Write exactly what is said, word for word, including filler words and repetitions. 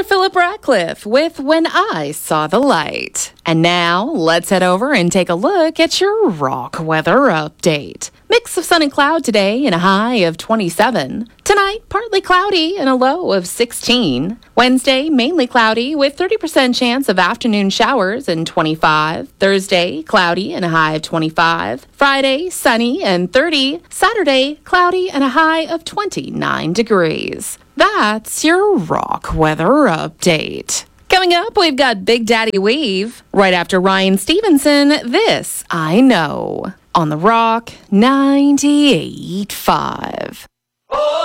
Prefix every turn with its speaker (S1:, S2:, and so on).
S1: Taylor Phillip Ratcliffe with When I Saw the Light. And now, let's head over and take a look at your rock weather update. Mix of sun and cloud today and a high of twenty-seven. Tonight, partly cloudy and a low of sixteen. Wednesday, mainly cloudy with thirty percent chance of afternoon showers and twenty-five. Thursday, cloudy and a high of twenty-five. Friday, sunny and thirty. Saturday, cloudy and a high of twenty-nine degrees. That's your rock weather update. Coming up, we've got Big Daddy Weave. Right after Ryan Stevenson, This I Know. On the Rock ninety-eight point five.